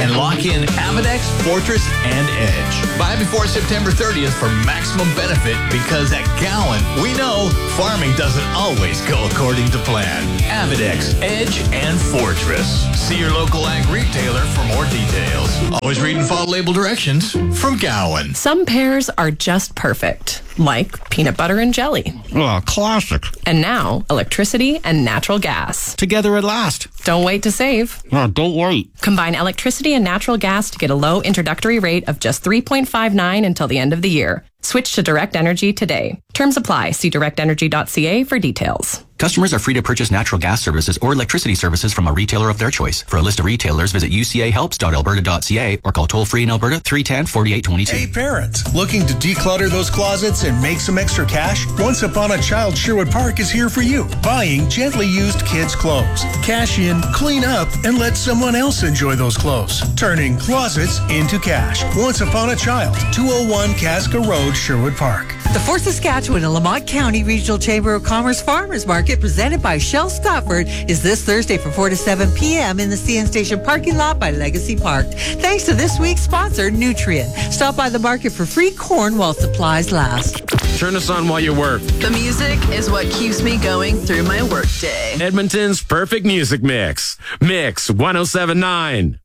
and lock in Avidex, Fortress, and Edge. Buy before September 30th for maximum benefit because at Gowan, we know farming doesn't always go according to plan. Avidex, Edge, and Fortress. See your local ag retailer for more details. Always read and follow label directions from Gowan. Some pairs are just perfect, like peanut butter and jelly. Oh, classic. And now, electricity and natural gas. Together at last. Don't wait to save. Oh, don't wait. Combine electricity and natural gas to get a low introductory rate of just $3.59 until the end of the year. Switch to Direct Energy today. Terms apply. See directenergy.ca for details. Customers are free to purchase natural gas services or electricity services from a retailer of their choice. For a list of retailers, visit ucahelps.alberta.ca or call toll-free in Alberta 310-4822. Hey parents, looking to declutter those closets and make some extra cash? Once Upon a Child Sherwood Park is here for you. Buying gently used kids' clothes. Cash in, clean up, and let someone else enjoy those clothes. Turning closets into cash. Once Upon a Child, 201 Casca Road, Sherwood Park. The Fort Saskatchewan and Lamont County Regional Chamber of Commerce Farmers Market, presented by Shell Scotford, is this Thursday from 4 to 7 p.m. in the CN Station parking lot by Legacy Park. Thanks to this week's sponsor, Nutrien. Stop by the market for free corn while supplies last. Turn us on while you work. The music is what keeps me going through my workday. Edmonton's perfect music mix. Mix 107.9.